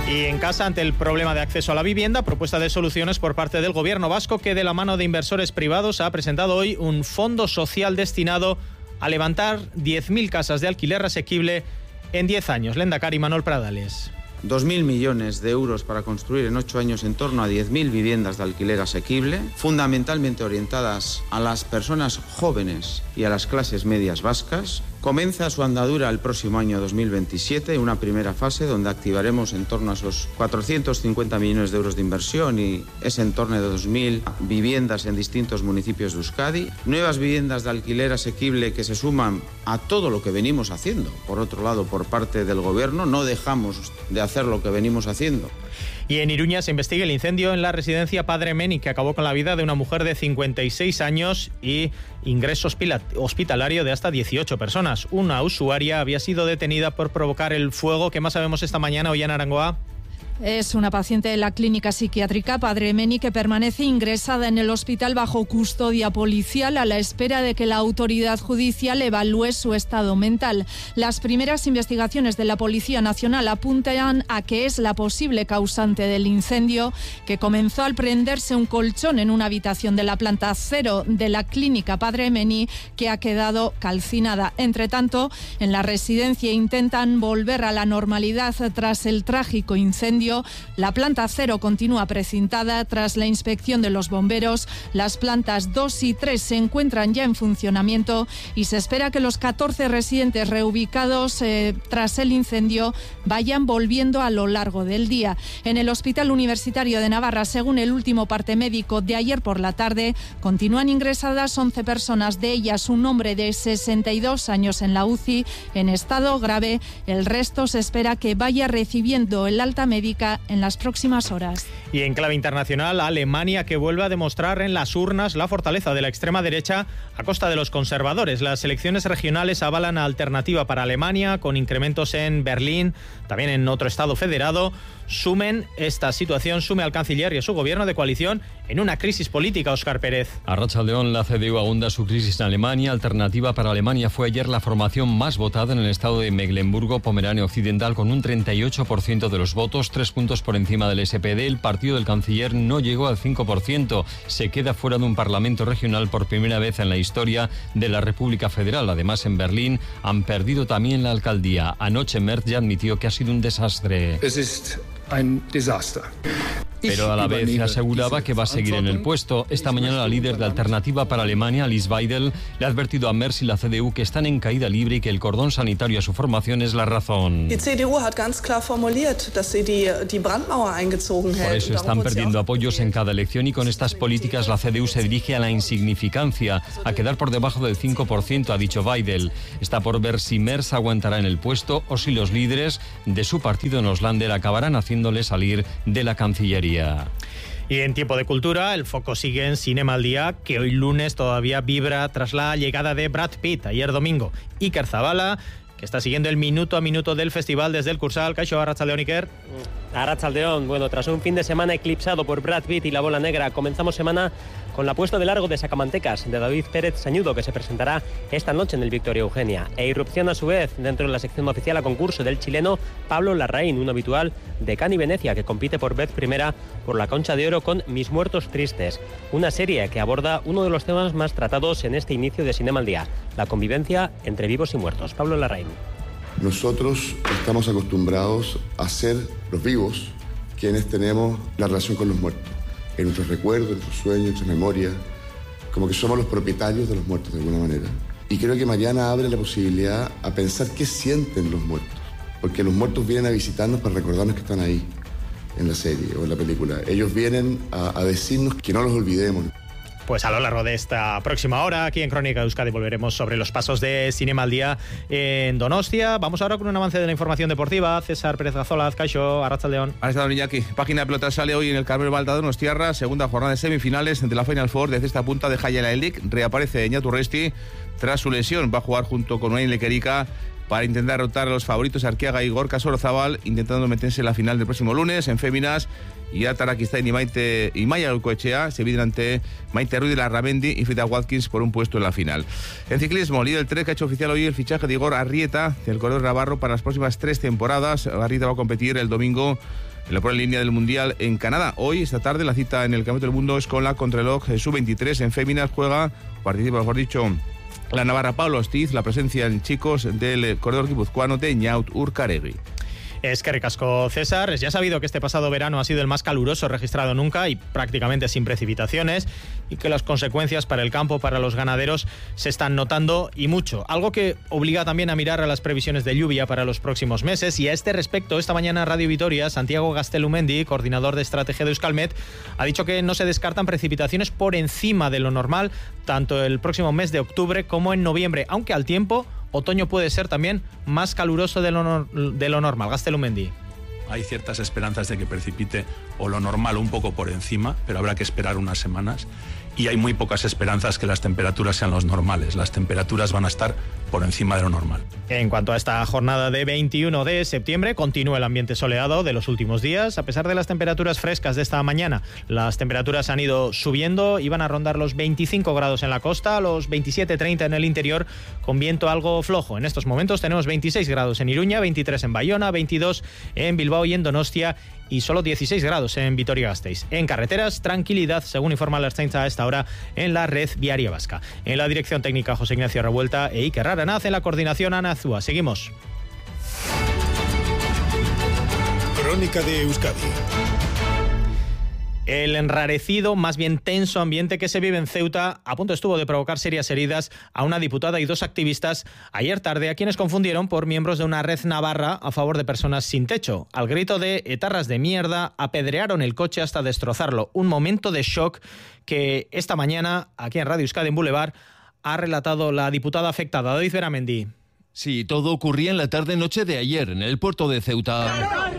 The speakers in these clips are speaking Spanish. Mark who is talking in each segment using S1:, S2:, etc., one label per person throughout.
S1: Y en casa, ante el problema de acceso a la vivienda, propuesta de soluciones por parte del gobierno vasco, que de la mano de inversores privados ha presentado hoy un fondo social destinado a levantar 10.000 casas de alquiler asequible en 10 años. Lehendakari Manuel Pradales.
S2: 2.000 millones de euros para construir en 8 años en torno a 10.000 viviendas de alquiler asequible, fundamentalmente orientadas a las personas jóvenes y a las clases medias vascas. Comienza su andadura el próximo año 2027, una primera fase donde activaremos en torno a esos 450 millones de euros de inversión y ese en torno de 2.000 viviendas en distintos municipios de Euskadi. Nuevas viviendas de alquiler asequible que se suman a todo lo que venimos haciendo. Por otro lado, por parte del Gobierno, no dejamos de hacer lo que venimos haciendo.
S1: Y en Iruña se investiga el incendio en la residencia Padre Meni, que acabó con la vida de una mujer de 56 años y ingreso hospitalario de hasta 18 personas. Una usuaria había sido detenida por provocar el fuego. ¿Qué más sabemos esta mañana, Ollana Arangoa?
S3: Es una paciente de la clínica psiquiátrica Padre Meni que permanece ingresada en el hospital bajo custodia policial a la espera de que la autoridad judicial evalúe su estado mental. Las primeras investigaciones de la Policía Nacional apuntan a que es la posible causante del incendio, que comenzó al prenderse un colchón en una habitación de la planta 0 de la clínica Padre Meni, que ha quedado calcinada. Entre tanto, en la residencia intentan volver a la normalidad tras el trágico incendio. La planta 0 continúa precintada tras la inspección de los bomberos. Las plantas 2 y 3 se encuentran ya en funcionamiento y se espera que los 14 residentes reubicados tras el incendio vayan volviendo a lo largo del día. En el Hospital Universitario de Navarra, según el último parte médico de ayer por la tarde, continúan ingresadas 11 personas, de ellas un hombre de 62 años en la UCI en estado grave. El resto se espera que vaya recibiendo el alta médica en las próximas horas.
S1: Y en clave internacional, Alemania, que vuelve a demostrar en las urnas la fortaleza de la extrema derecha a costa de los conservadores. Las elecciones regionales avalan a Alternativa para Alemania, con incrementos en Berlín, también en otro estado federado. Esta situación sume al canciller y a su gobierno de coalición en una crisis política. Óscar Pérez.
S4: Arratsaldeon, la CDU ahonda su crisis en Alemania. Alternativa para Alemania fue ayer la formación más votada en el estado de Mecklemburgo-Pomerania Occidental, con un 38% de los votos, 3 puntos por encima del SPD. El partido del canciller no llegó al 5%. Se queda fuera de un parlamento regional por primera vez en la historia de la República Federal. Además, en Berlín han perdido también la alcaldía. Anoche Merz ya admitió que ha sido un desastre. Pero a la vez aseguraba que va a seguir en el puesto. Esta mañana la líder de Alternativa para Alemania, Alice Weidel, le ha advertido a Merz y la CDU que están en caída libre y que el cordón sanitario a su formación es la razón. Por eso están perdiendo apoyos en cada elección y con estas políticas la CDU se dirige a la insignificancia, a quedar por debajo del 5%, ha dicho Weidel. Está por ver si Merz aguantará en el puesto o si los líderes de su partido en Oslander acabarán haciéndole salir de la Cancillería.
S1: Y en tiempo de cultura, el foco sigue en Cinema al Día, que hoy lunes todavía vibra tras la llegada de Brad Pitt ayer domingo. Iker Zabala, que está siguiendo el minuto a minuto del festival desde el Cursal. Kaixo, arratsaldeon, Iker.
S5: Arratsaldeon. Bueno, tras un fin de semana eclipsado por Brad Pitt y La Bola Negra, comenzamos semana con la puesta de largo de Sacamantecas, de David Pérez Sañudo, que se presentará esta noche en el Victoria Eugenia. E irrupción a su vez dentro de la sección oficial a concurso del chileno Pablo Larraín, un habitual de Cani Venecia, que compite por vez primera por la Concha de Oro con Mis Muertos Tristes, una serie que aborda uno de los temas más tratados en este inicio de Cinema al Día, la convivencia entre vivos y muertos. Pablo Larraín.
S6: Nosotros estamos acostumbrados a ser los vivos quienes tenemos la relación con los muertos, en nuestros recuerdos, en nuestros sueños, en nuestras memorias, como que somos los propietarios de los muertos de alguna manera. Y creo que Mariana abre la posibilidad a pensar qué sienten los muertos, porque los muertos vienen a visitarnos para recordarnos que están ahí, en la serie o en la película. Ellos vienen a decirnos que no los olvidemos.
S1: Pues a lo largo de esta próxima hora, aquí en Crónica de Euskadi, volveremos sobre los pasos de Cinema al Día en Donostia. Vamos ahora con un avance de la información deportiva. César Pérez Gazola, Kaixo, arratsaldeon.
S7: Arratsaldeon, Iñaki. Página de pelota sale hoy en el Carmelo Balda Donostiarra, segunda jornada de semifinales de la Final Four de cesta punta de Jaiala Elik. Reaparece Iñaturresti tras su lesión. Va a jugar junto con Unai Lequerica para intentar derrotar a los favoritos Arqueaga y Gorka Sorozábal, intentando meterse en la final del próximo lunes. En féminas, Iatara Kiztain y Maya Alcoechea se miden ante Maite Ruiz de Larramendi y Frida Watkins por un puesto en la final. En ciclismo, líder el Trek ha hecho oficial hoy el fichaje de Igor Arrieta del corredor navarro para las próximas 3 temporadas. Arrieta va a competir el domingo en la prueba en línea del Mundial en Canadá. Hoy, esta tarde, la cita en el Campeonato del Mundo es con la contrarreloj sub-23 en féminas. Participa, mejor dicho, la navarra Pablo Astiz, la presencia en chicos del corredor guipuzcoano de Ñaut Urcaregui.
S1: Eskerrik asko, César. Ya sabido que este pasado verano ha sido el más caluroso registrado nunca y prácticamente sin precipitaciones, y que las consecuencias para el campo, para los ganaderos, se están notando y mucho. Algo que obliga también a mirar a las previsiones de lluvia para los próximos meses. Y a este respecto, esta mañana en Radio Vitoria, Santiago Gaztelumendi, coordinador de estrategia de Euskalmet, ha dicho que no se descartan precipitaciones por encima de lo normal, tanto el próximo mes de octubre como en noviembre, aunque al tiempo otoño puede ser también más caluroso de lo normal. Gaztelumendi.
S8: Hay ciertas esperanzas de que precipite o lo normal un poco por encima, pero habrá que esperar unas semanas. Y hay muy pocas esperanzas que las temperaturas sean los normales. Las temperaturas van a estar por encima de lo normal. En cuanto a esta jornada de 21 de septiembre, continúa el ambiente soleado de los últimos días. A pesar de las temperaturas frescas de esta mañana, las temperaturas han ido subiendo y van a rondar los 25 grados en la costa, los 27-30 en el interior, con viento algo flojo. En estos momentos tenemos 26 grados en Iruña, 23 en Bayona, 22 en Bilbao y en Donostia, y solo 16 grados en Vitoria-Gasteiz. En carreteras, tranquilidad, según informa la Ertzaintza a esta hora en la red viaria vasca. En la dirección técnica, José Ignacio Revuelta e Iker Raranaz. En la coordinación, Ana Azúa. Seguimos.
S9: Crónica de Euskadi.
S1: El enrarecido, más bien tenso ambiente que se vive en Ceuta a punto estuvo de provocar serias heridas a una diputada y 2 activistas ayer tarde, a quienes confundieron por miembros de una red navarra a favor de personas sin techo. Al grito de etarras de mierda, apedrearon el coche hasta destrozarlo. Un momento de shock que esta mañana, aquí en Radio Euskadi en Boulevard, ha relatado la diputada afectada, David Beramendi.
S10: Sí, todo ocurría en la tarde-noche de ayer, en el puerto de Ceuta.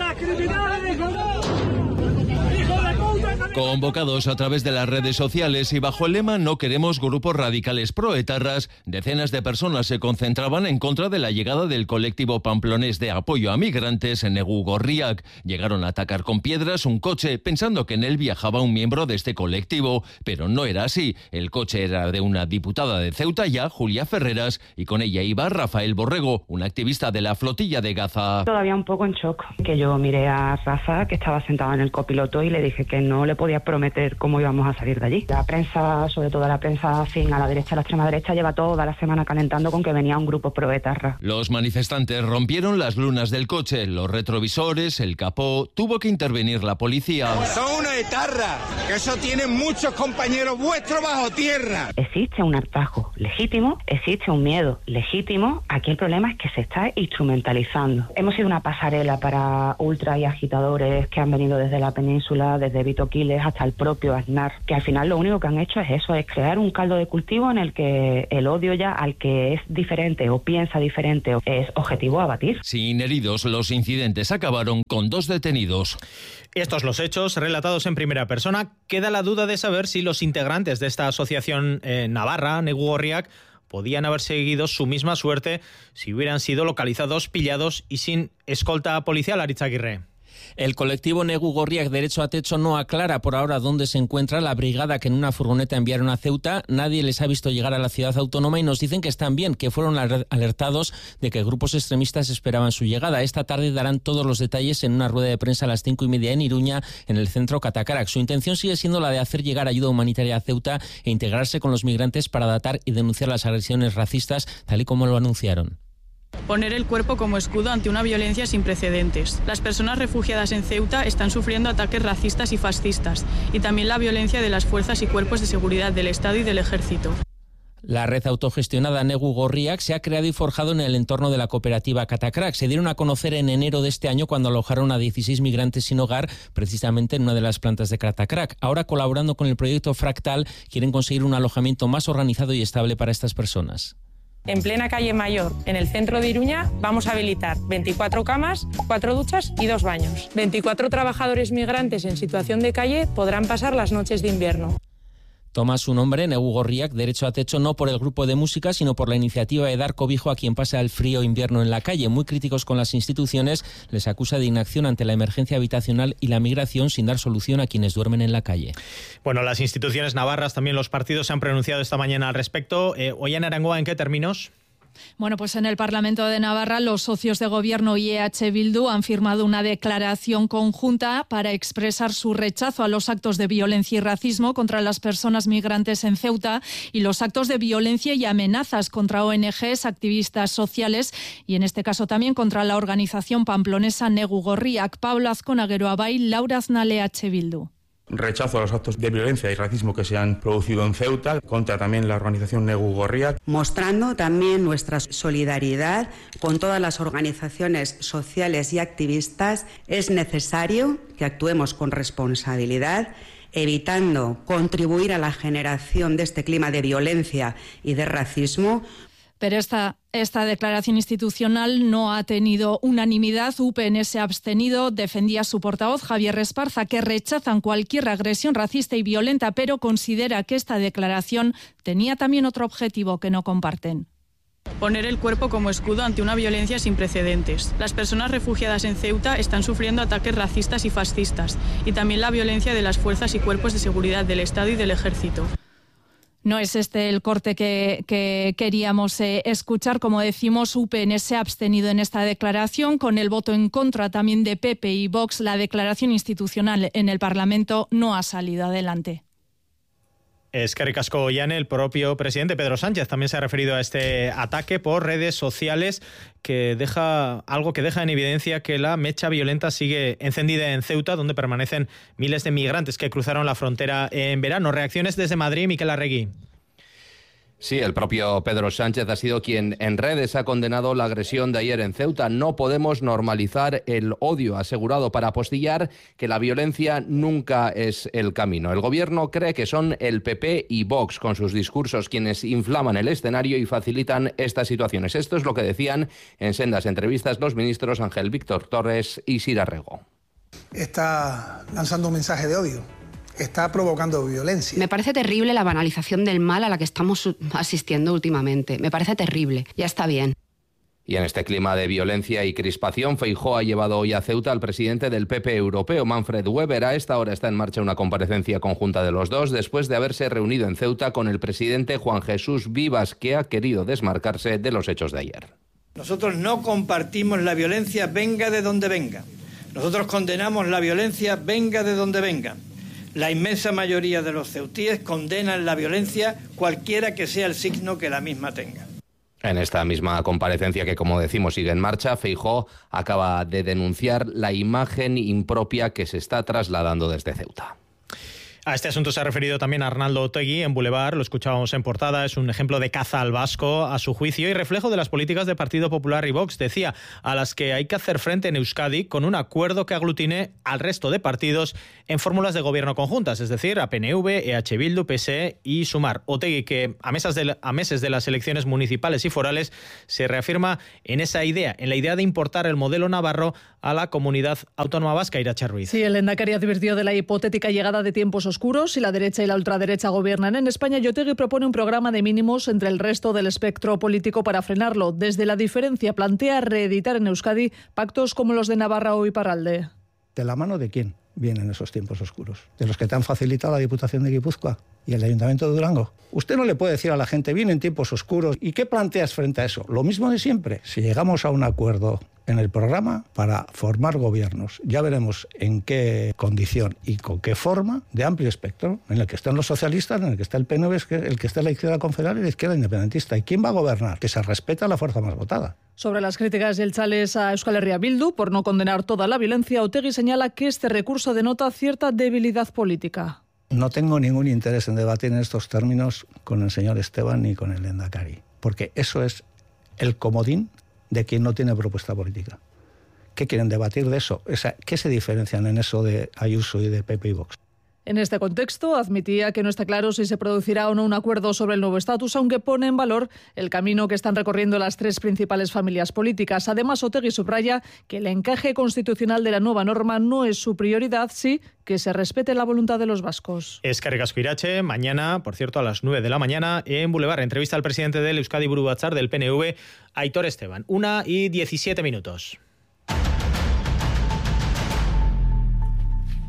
S10: Convocados a través de las redes sociales y bajo el lema "No queremos grupos radicales proetarras", decenas de personas se concentraban en contra de la llegada del colectivo pamplonés de apoyo a migrantes en Negu Gorriak. Llegaron a atacar con piedras un coche pensando que en él viajaba un miembro de este colectivo, pero no era así. El coche era de una diputada de Ceuta ya, Julia Ferreras, y con ella iba Rafael Borrego, un activista de la flotilla de Gaza.
S11: Todavía un poco en shock, que yo miré a Rafa, que estaba sentado en el copiloto, y le dije que no le podía prometer cómo íbamos a salir de allí. La prensa, sobre todo la prensa afín a la derecha, a la extrema derecha, lleva toda la semana calentando con que venía un grupo proetarra.
S10: Los manifestantes rompieron las lunas del coche, los retrovisores, el capó. Tuvo que intervenir la policía.
S12: Son una etarra, que eso tienen muchos compañeros vuestros bajo tierra.
S11: Existe un hartazgo legítimo, existe un miedo legítimo. Aquí el problema es que se está instrumentalizando. Hemos sido una pasarela para ultras y agitadores que han venido desde la península, desde Vito Quiles hasta el propio Aznar, que al final lo único que han hecho es eso, es crear un caldo de cultivo en el que el odio ya al que es diferente o piensa diferente es objetivo a abatir.
S10: Sin heridos, los incidentes acabaron con 2 detenidos.
S1: Estos los hechos relatados en primera persona. Queda la duda de saber si los integrantes de esta asociación navarra, Negu Gorriak, podían haber seguido su misma suerte si hubieran sido localizados, pillados y sin escolta policial. Aritz Aguirre.
S13: El colectivo Negu Gorriak Derecho a Techo no aclara por ahora dónde se encuentra la brigada que en una furgoneta enviaron a Ceuta. Nadie les ha visto llegar a la ciudad autónoma y nos dicen que están bien, que fueron alertados de que grupos extremistas esperaban su llegada. Esta tarde darán todos los detalles en una rueda de prensa a las 5:30 en Iruña, en el centro Catacarac. Su intención sigue siendo la de hacer llegar ayuda humanitaria a Ceuta e integrarse con los migrantes para datar y denunciar las agresiones racistas, tal y como lo anunciaron.
S14: Poner el cuerpo como escudo ante una violencia sin precedentes. Las personas refugiadas en Ceuta están sufriendo ataques racistas y fascistas, y también la violencia de las fuerzas y cuerpos de seguridad del Estado y del Ejército.
S13: La red autogestionada Negu Gorriak se ha creado y forjado en el entorno de la cooperativa Catacrac. Se dieron a conocer en enero de este año cuando alojaron a 16 migrantes sin hogar, precisamente en una de las plantas de Catacrac. Ahora, colaborando con el proyecto Fractal, quieren conseguir un alojamiento más organizado y estable para estas personas.
S15: En plena calle Mayor, en el centro de Iruña, vamos a habilitar 24 camas, 4 duchas y 2 baños. 24 trabajadores migrantes en situación de calle podrán pasar las noches de invierno.
S13: Toma su nombre Negu Gorriak Derecho a Techo no por el grupo de música, sino por la iniciativa de dar cobijo a quien pasa el frío invierno en la calle. Muy críticos con las instituciones, les acusa de inacción ante la emergencia habitacional y la migración sin dar solución a quienes duermen en la calle.
S1: Bueno, las instituciones navarras, también los partidos se han pronunciado esta mañana al respecto. Ollane Arangoa, ¿en qué términos?
S3: Bueno, pues en el Parlamento de Navarra los socios de Gobierno y EH Bildu han firmado una declaración conjunta para expresar su rechazo a los actos de violencia y racismo contra las personas migrantes en Ceuta y los actos de violencia y amenazas contra ONGs, activistas sociales y en este caso también contra la organización pamplonesa Negu Gorriak. Pablo Azconagero Abay, Laura Aznal, EH Bildu.
S16: Rechazo a los actos de violencia y racismo que se han producido en Ceuta, contra también la organización Negu Gorriak.
S17: Mostrando también nuestra solidaridad con todas las organizaciones sociales y activistas, es necesario que actuemos con responsabilidad, evitando contribuir a la generación de este clima de violencia y de racismo.
S3: Pero esta declaración institucional no ha tenido unanimidad. UPN se ha abstenido, defendía su portavoz Javier Esparza, que rechazan cualquier agresión racista y violenta, pero considera que esta declaración tenía también otro objetivo que no comparten.
S14: Poner el cuerpo como escudo ante una violencia sin precedentes. Las personas refugiadas en Ceuta están sufriendo ataques racistas y fascistas, y también la violencia de las fuerzas y cuerpos de seguridad del Estado y del Ejército.
S3: No es este el corte que queríamos escuchar. Como decimos, UPN se ha abstenido en esta declaración. Con el voto en contra también de PP y Vox, la declaración institucional en el Parlamento no ha salido adelante.
S1: Eskerrik asko, Ollane. El propio presidente Pedro Sánchez también se ha referido a este ataque por redes sociales que deja en evidencia que la mecha violenta sigue encendida en Ceuta, donde permanecen miles de migrantes que cruzaron la frontera en verano. Reacciones desde Madrid, Miquel Arregui.
S18: Sí, el propio Pedro Sánchez ha sido quien en redes ha condenado la agresión de ayer en Ceuta. No podemos normalizar el odio, ha asegurado para apostillar que la violencia nunca es el camino. El gobierno cree que son el PP y Vox con sus discursos quienes inflaman el escenario y facilitan estas situaciones. Esto es lo que decían en sendas entrevistas los ministros Ángel Víctor Torres y Sira Rego.
S19: Está lanzando un mensaje de odio. Está provocando violencia.
S20: Me parece terrible la banalización del mal a la que estamos asistiendo últimamente. Me parece terrible. Ya está bien.
S18: Y en este clima de violencia y crispación, Feijóo ha llevado hoy a Ceuta al presidente del PP europeo, Manfred Weber. A esta hora está en marcha una comparecencia conjunta de los dos, después de haberse reunido en Ceuta con el presidente Juan Jesús Vivas, que ha querido desmarcarse de los hechos de ayer.
S21: Nosotros no compartimos la violencia, venga de donde venga. Nosotros condenamos la violencia, venga de donde venga. La inmensa mayoría de los ceutíes condenan la violencia, cualquiera que sea el signo que la misma tenga.
S18: En esta misma comparecencia que, como decimos, sigue en marcha, Feijóo acaba de denunciar la imagen impropia que se está trasladando desde Ceuta.
S1: A este asunto se ha referido también Arnaldo Otegi en Boulevard, lo escuchábamos en portada, es un ejemplo de caza al vasco a su juicio y reflejo de las políticas de Partido Popular y Vox, decía, a las que hay que hacer frente en Euskadi con un acuerdo que aglutine al resto de partidos en fórmulas de gobierno conjuntas, es decir, a PNV, EH Bildu, PSE y Sumar. Otegi, que a meses de las elecciones municipales y forales, se reafirma en esa idea, en la idea de importar el modelo navarro a la comunidad autónoma vasca. Iracha Ruiz.
S22: Sí, el lehendakari advirtió de la hipotética llegada de tiempos oscuros. Si la derecha y la ultraderecha gobiernan en España, Otegi propone un programa de mínimos entre el resto del espectro político para frenarlo. Desde la diferencia plantea reeditar en Euskadi pactos como los de Navarra o Iparralde.
S23: ¿De la mano de quién vienen esos tiempos oscuros? ¿De los que te han facilitado la Diputación de Guipúzcoa y el Ayuntamiento de Durango? Usted no le puede decir a la gente, vienen tiempos oscuros. ¿Y qué planteas frente a eso? Lo mismo de siempre. Si llegamos a un acuerdo en el programa para formar gobiernos, ya veremos en qué condición y con qué forma, de amplio espectro, en el que están los socialistas, en el que está el PNV, el que está la izquierda confederal y la izquierda independentista. ¿Y quién va a gobernar? Que se respeta a la fuerza más votada.
S22: Sobre las críticas y el chales a Euskal Herria Bildu por no condenar toda la violencia, Otegi señala que este recurso denota cierta debilidad política.
S23: No tengo ningún interés en debatir en estos términos con el señor Esteban ni con el lehendakari, porque eso es el comodín de quien no tiene propuesta política. ¿Qué quieren debatir de eso? ¿Qué se diferencian en eso de Ayuso y de PP y Vox?
S22: En este contexto, admitía que no está claro si se producirá o no un acuerdo sobre el nuevo estatus, aunque pone en valor el camino que están recorriendo las tres principales familias políticas. Además, Otegi subraya que el encaje constitucional de la nueva norma no es su prioridad, sí que se respete la voluntad de los vascos.
S1: Eskerrik asko, Irache. Mañana, por cierto, a las 9 de la mañana, en Boulevard, entrevista al presidente del Euskadi Buru Batzar del PNV, Aitor Esteban. 1:17.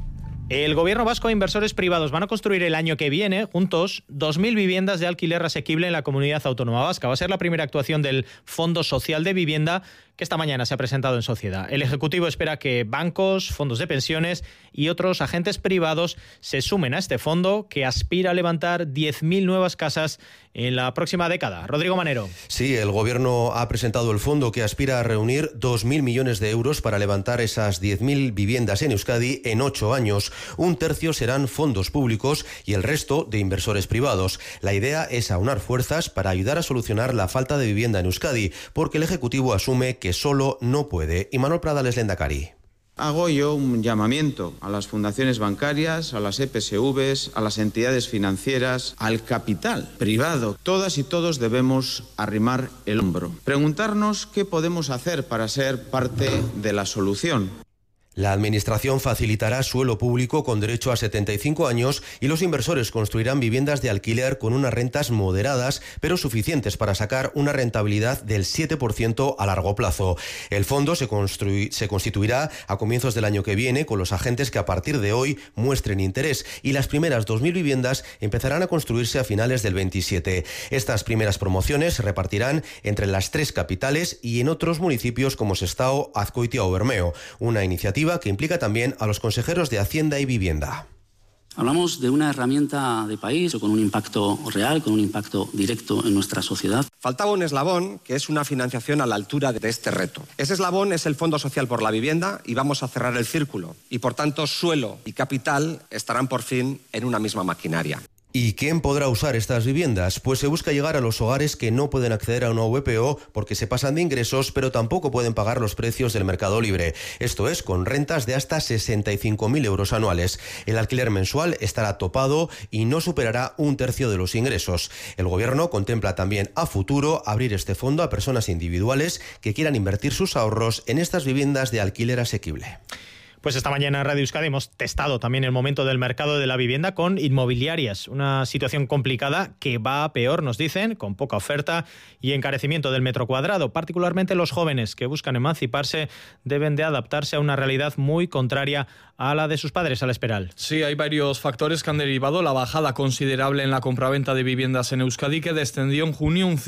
S1: El gobierno vasco e inversores privados van a construir el año que viene, juntos, 2.000 viviendas de alquiler asequible en la comunidad autónoma vasca. Va a ser la primera actuación del Fondo Social de Vivienda, que esta mañana se ha presentado en sociedad. El Ejecutivo espera que bancos, fondos de pensiones y otros agentes privados se sumen a este fondo, que aspira a levantar 10.000 nuevas casas en la próxima década. Rodrigo Manero.
S2: Sí, el Gobierno ha presentado el fondo que aspira a reunir 2.000 millones de euros para levantar esas 10.000 viviendas en Euskadi en 8 años. Un tercio serán fondos públicos y el resto de inversores privados. La idea es aunar fuerzas para ayudar a solucionar la falta de vivienda en Euskadi, porque el Ejecutivo asume que solo no puede. Imanol Pradales, Lehendakari.
S4: Hago yo un llamamiento a las fundaciones bancarias, a las EPSVs, a las entidades financieras, al capital privado. Todas y todos debemos arrimar el hombro. Preguntarnos qué podemos hacer para ser parte de la solución.
S2: La Administración facilitará suelo público con derecho a 75 años y los inversores construirán viviendas de alquiler con unas rentas moderadas, pero suficientes para sacar una rentabilidad del 7% a largo plazo. El fondo se constituirá a comienzos del año que viene con los agentes que a partir de hoy muestren interés, y las primeras 2.000 viviendas empezarán a construirse a finales del 27. Estas primeras promociones se repartirán entre las 3 capitales y en otros municipios como Sestao, Azkoitia o Bermeo. Una iniciativa que implica también a los consejeros de Hacienda y Vivienda.
S5: Hablamos de una herramienta de país con un impacto real, con un impacto directo en nuestra sociedad.
S24: Faltaba un eslabón, que es una financiación a la altura de este reto. Ese eslabón es el Fondo Social por la Vivienda y vamos a cerrar el círculo. Y por tanto, suelo y capital estarán por fin en una misma maquinaria.
S2: ¿Y quién podrá usar estas viviendas? Pues se busca llegar a los hogares que no pueden acceder a una VPO porque se pasan de ingresos, pero tampoco pueden pagar los precios del mercado libre. Esto es, con rentas de hasta 65.000 euros anuales. El alquiler mensual estará topado y no superará un tercio de los ingresos. El Gobierno contempla también a futuro abrir este fondo a personas individuales que quieran invertir sus ahorros en estas viviendas de alquiler asequible.
S1: Pues esta mañana en Radio Euskadi hemos testado también el momento del mercado de la vivienda con inmobiliarias. Una situación complicada que va a peor, nos dicen, con poca oferta y encarecimiento del metro cuadrado. Particularmente los jóvenes que buscan emanciparse deben de adaptarse a una realidad muy contraria a la de sus padres, al Esperal.
S25: Sí, hay varios factores que han derivado la bajada considerable en la compraventa de viviendas en Euskadi, que descendió en junio un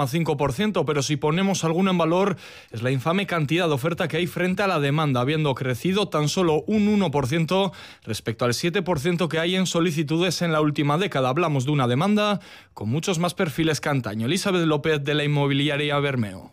S25: 5,5%, pero si ponemos alguno en valor es la infame cantidad de oferta que hay frente a la demanda, habiendo crecido tan solo un 1% respecto al 7% que hay en solicitudes en la última década. Hablamos de una demanda con muchos más perfiles que antaño. Elizabeth López, de la inmobiliaria Bermeo.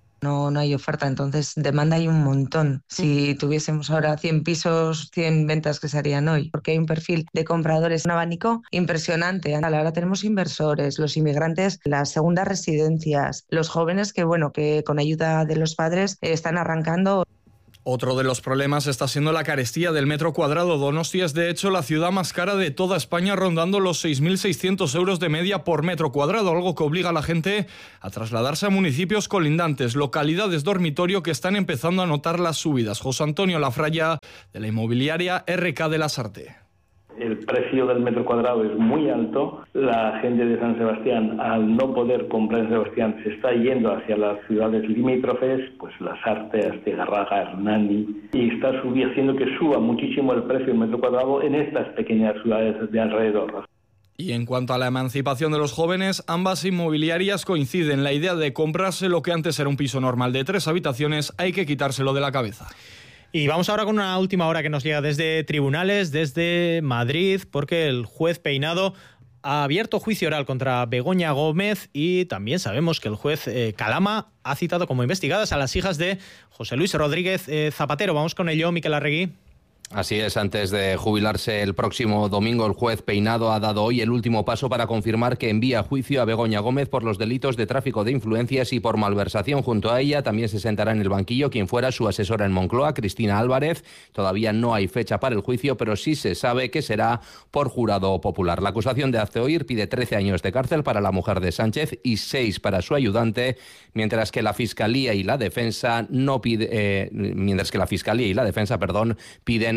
S26: No hay oferta, entonces demanda hay un montón. Si tuviésemos ahora 100 pisos, 100 ventas que se harían hoy, porque hay un perfil de compradores, un abanico impresionante. Ahora tenemos inversores, los inmigrantes, las segundas residencias, los jóvenes que con ayuda de los padres están arrancando.
S25: Otro de los problemas está siendo la carestía del metro cuadrado. Donostia es, de hecho, la ciudad más cara de toda España, rondando los 6.600 euros de media por metro cuadrado, algo que obliga a la gente a trasladarse a municipios colindantes, localidades dormitorio que están empezando a notar las subidas. José Antonio Lafraya, de la inmobiliaria RK de Lasarte.
S27: El precio del metro cuadrado es muy alto. La gente de San Sebastián, al no poder comprar en Sebastián, se está yendo hacia las ciudades limítrofes, pues Lasarte, Astigarraga, Hernani, y está haciendo que suba muchísimo el precio del metro cuadrado en estas pequeñas ciudades de alrededor.
S25: Y en cuanto a la emancipación de los jóvenes, ambas inmobiliarias coinciden. La idea de comprarse lo que antes era un piso normal de 3 habitaciones hay que quitárselo de la cabeza.
S1: Y vamos ahora con una última hora que nos llega desde tribunales, desde Madrid, porque el juez Peinado ha abierto juicio oral contra Begoña Gómez y también sabemos que el juez Calama ha citado como investigadas a las hijas de José Luis Rodríguez Zapatero. Vamos con ello, Miquel Arregui.
S18: Así es, antes de jubilarse el próximo domingo, el juez Peinado ha dado hoy el último paso para confirmar que envía a juicio a Begoña Gómez por los delitos de tráfico de influencias y por malversación. Junto a ella también se sentará en el banquillo quien fuera su asesora en Moncloa, Cristina Álvarez. Todavía no hay fecha para el juicio, pero sí se sabe que será por jurado popular. La acusación de Hazte Oír pide 13 años de cárcel para la mujer de Sánchez y 6 para su ayudante, mientras que la Fiscalía y la Defensa piden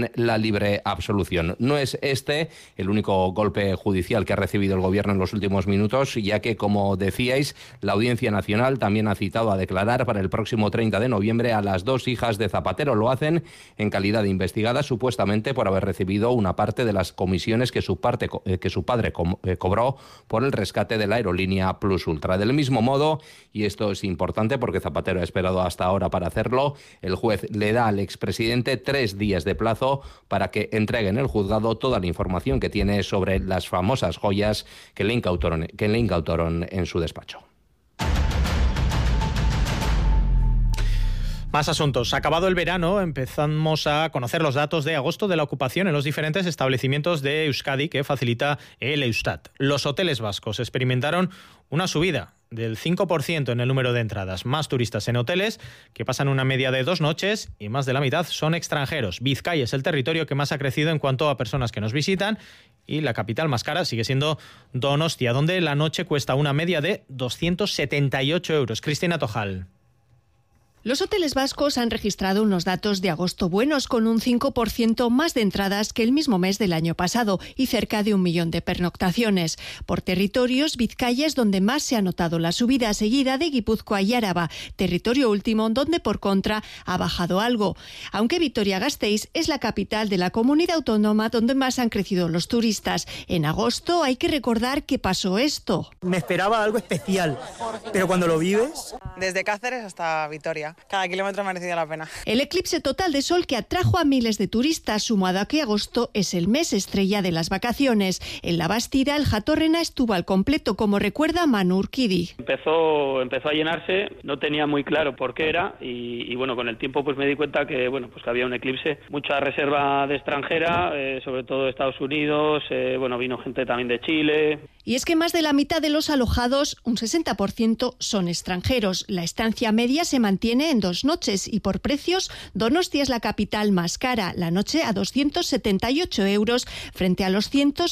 S18: piden la libre absolución. No es este el único golpe judicial que ha recibido el Gobierno en los últimos minutos, ya que, como decíais, la Audiencia Nacional también ha citado a declarar para el próximo 30 de noviembre a las 2 hijas de Zapatero. Lo hacen en calidad de investigadas, supuestamente por haber recibido una parte de las comisiones que su padre cobró por el rescate de la aerolínea Plus Ultra. Del mismo modo, y esto es importante porque Zapatero ha esperado hasta ahora para hacerlo, el juez le da al expresidente 3 días de plazo para que entregue en el juzgado toda la información que tiene sobre las famosas joyas que le incautaron en su despacho.
S1: Más asuntos. Acabado el verano, empezamos a conocer los datos de agosto de la ocupación en los diferentes establecimientos de Euskadi que facilita el Eustat. Los hoteles vascos experimentaron una subida del 5% en el número de entradas. Más turistas en hoteles, que pasan una media de 2 noches, y más de la mitad son extranjeros. Vizcaya es el territorio que más ha crecido en cuanto a personas que nos visitan, y la capital más cara sigue siendo Donostia, donde la noche cuesta una media de 278 euros. Cristina Tojal.
S6: Los hoteles vascos han registrado unos datos de agosto buenos, con un 5% más de entradas que el mismo mes del año pasado y cerca de 1 millón de pernoctaciones. Por territorios, Vizcaya es donde más se ha notado la subida, seguida de Guipúzcoa y Áraba, territorio último donde por contra ha bajado algo. Aunque Vitoria-Gasteiz es la capital de la comunidad autónoma donde más han crecido los turistas. En agosto hay que recordar que pasó esto.
S7: Me esperaba algo especial, pero cuando lo vives...
S8: Desde Cáceres hasta Vitoria. Cada kilómetro merecía la pena.
S6: El eclipse total de sol que atrajo a miles de turistas, sumado a que agosto es el mes estrella de las vacaciones. En la Bastida, el Jatorrena estuvo al completo, como recuerda Manu Urquidi.
S9: Empezó a llenarse, no tenía muy claro por qué era y bueno, con el tiempo pues me di cuenta que que había un eclipse. Mucha reserva de extranjera, sobre todo de Estados Unidos, vino gente también de Chile.
S6: Y es que más de la mitad de los alojados, un 60%, son extranjeros. La estancia media se mantiene en 2 noches y por precios, Donostia es la capital más cara, la noche a 278 euros frente a los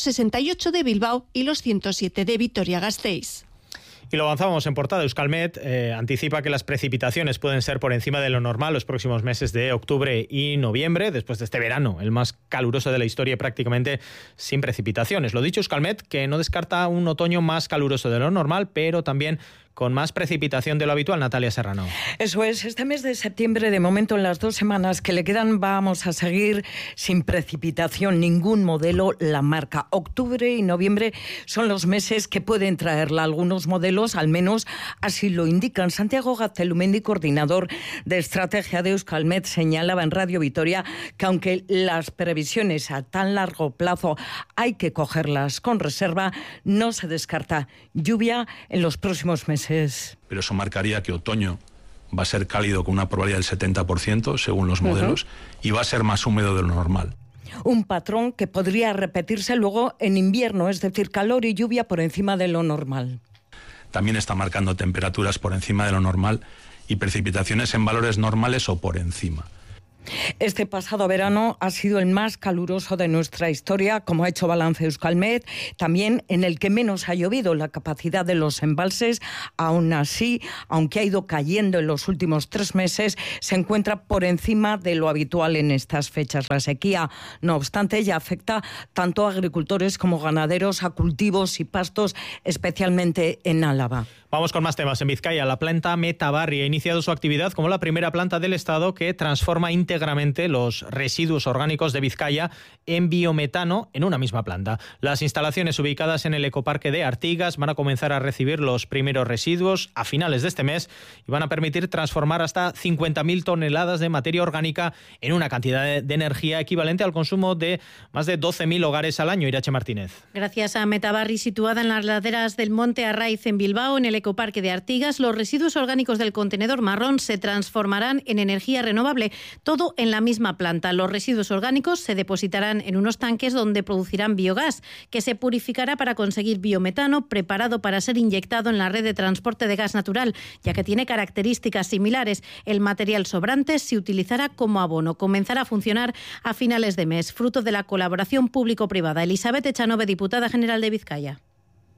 S6: 168 de Bilbao y los 107 de Vitoria-Gasteiz.
S1: Y lo avanzábamos en portada. Euskalmet anticipa que las precipitaciones pueden ser por encima de lo normal los próximos meses de octubre y noviembre, después de este verano, el más caluroso de la historia, prácticamente sin precipitaciones. Lo dicho, Euskalmet, que no descarta un otoño más caluroso de lo normal, pero también con más precipitación de lo habitual. Natalia Serrano.
S10: Eso es, este mes de septiembre, de momento, en las 2 semanas que le quedan, vamos a seguir sin precipitación. Ningún modelo la marca. Octubre y noviembre son los meses que pueden traerla. Algunos modelos, al menos, así lo indican. Santiago Gaztelumendi, coordinador de estrategia de Euskalmet, señalaba en Radio Vitoria que aunque las previsiones a tan largo plazo hay que cogerlas con reserva, no se descarta lluvia en los próximos meses.
S11: Pero eso marcaría que otoño va a ser cálido con una probabilidad del 70%, según los modelos, y va a ser más húmedo de lo normal.
S10: Un patrón que podría repetirse luego en invierno, es decir, calor y lluvia por encima de lo normal.
S11: También está marcando temperaturas por encima de lo normal y precipitaciones en valores normales o por encima.
S10: Este pasado verano ha sido el más caluroso de nuestra historia, como ha hecho balance Euskalmet, también en el que menos ha llovido. La capacidad de los embalses, aún así, aunque ha ido cayendo en los últimos 3 meses, se encuentra por encima de lo habitual en estas fechas. La sequía, no obstante, ya afecta tanto a agricultores como ganaderos, a cultivos y pastos, especialmente en Álava.
S1: Vamos con más temas. En Vizcaya, la planta Metabarri ha iniciado su actividad como la primera planta del Estado que transforma íntegramente los residuos orgánicos de Vizcaya en biometano en una misma planta. Las instalaciones ubicadas en el ecoparque de Artigas van a comenzar a recibir los primeros residuos a finales de este mes y van a permitir transformar hasta 50.000 toneladas de materia orgánica en una cantidad de energía equivalente al consumo de más de 12.000 hogares al año. Irache Martínez.
S12: Gracias a Metabarri, situada en las laderas del Monte Arraiz en Bilbao, en el ecoparque de Artigas, los residuos orgánicos del contenedor marrón se transformarán en energía renovable, todo en la misma planta. Los residuos orgánicos se depositarán en unos tanques donde producirán biogás, que se purificará para conseguir biometano, preparado para ser inyectado en la red de transporte de gas natural, ya que tiene características similares. El material sobrante se utilizará como abono. Comenzará a funcionar a finales de mes, fruto de la colaboración público-privada. Elizabeth Echanove, diputada general de Vizcaya.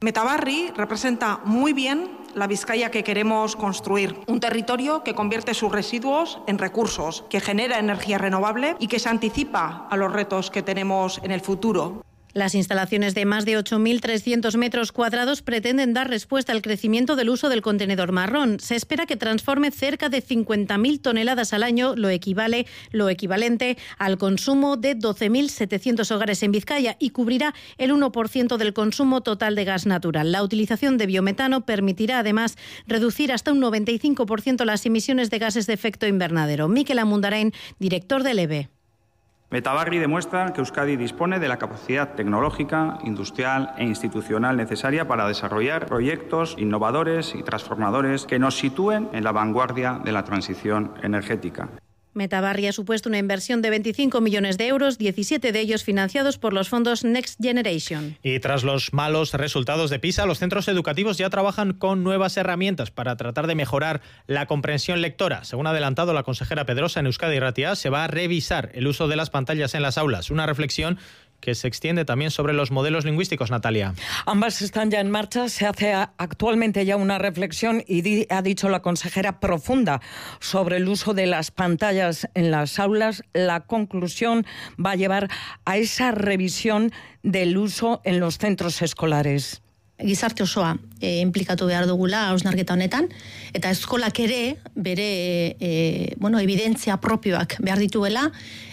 S3: Metabarri representa muy bien la Vizcaya que queremos construir, un territorio que convierte sus residuos en recursos, que genera energía renovable y que se anticipa a los retos que tenemos en el futuro.
S12: Las instalaciones de más de 8.300 metros cuadrados pretenden dar respuesta al crecimiento del uso del contenedor marrón. Se espera que transforme cerca de 50.000 toneladas al año, lo equivalente al consumo de 12.700 hogares en Vizcaya, y cubrirá el 1% del consumo total de gas natural. La utilización de biometano permitirá además reducir hasta un 95% las emisiones de gases de efecto invernadero. Mikel Amundarain, director del EBE.
S13: Metabarri demuestra que Euskadi dispone de la capacidad tecnológica, industrial e institucional necesaria para desarrollar proyectos innovadores y transformadores que nos sitúen en la vanguardia de la transición energética.
S12: Metabarri ha supuesto una inversión de 25 millones de euros, 17 de ellos financiados por los fondos Next Generation.
S1: Y tras los malos resultados de PISA, los centros educativos ya trabajan con nuevas herramientas para tratar de mejorar la comprensión lectora. Según ha adelantado la consejera Pedrosa en Euskadi Irratia, se va a revisar el uso de las pantallas en las aulas, una reflexión que se extiende también sobre los modelos lingüísticos, Natalia.
S10: Ambas están ya en marcha. Se hace actualmente ya una reflexión y ha dicho la consejera profunda sobre el uso de las pantallas en las aulas. La conclusión va a llevar a esa revisión del uso en los centros escolares.
S14: Gizarte osoa inplikatu behar dugula hausnarketa honetan, eta eskolak ere bere evidentzia propioak behar dituela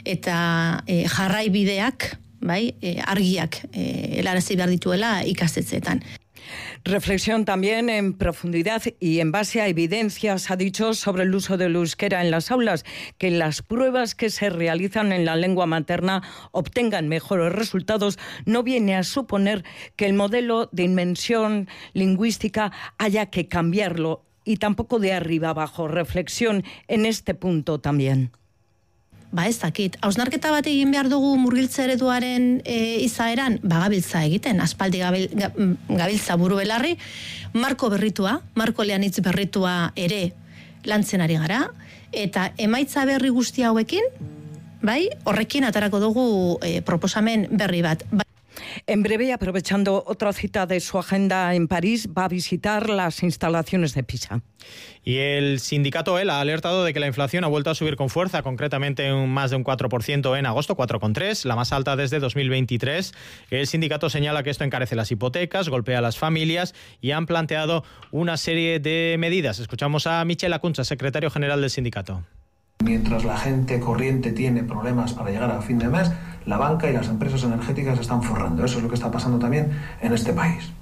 S14: eta jarraibideak argiak helarazi behar dituela ikastetxeetan.
S10: Reflexión también en profundidad y en base a evidencias, ha dicho, sobre el uso del euskera en las aulas, que las pruebas que se realizan en la lengua materna obtengan mejores resultados no viene a suponer que el modelo de inmersión lingüística haya que cambiarlo, y tampoco de arriba abajo. Reflexión en este punto también.
S14: Ez dakit, hausnarketa bat egin behar dugu murgiltze ereduaren izaeran, gabiltza egiten, aspaldi gabiltza buru belarri, marko eleanitz berritua ere lantzen ari gara, eta emaitza berri guzti hauekin, horrekin atarako dugu proposamen berri bat.
S10: En breve, aprovechando otra cita de su agenda en París, va a visitar las instalaciones de PISA.
S1: Y el sindicato ELA ha alertado de que la inflación ha vuelto a subir con fuerza, concretamente más de un 4% en agosto, 4,3%, la más alta desde 2023. El sindicato señala que esto encarece las hipotecas, golpea a las familias y han planteado una serie de medidas. Escuchamos a Michel Acuncha, secretario general del sindicato.
S15: Mientras la gente corriente tiene problemas para llegar a fin de mes, la banca y las empresas energéticas están forrando. Eso es lo que está pasando también en este país.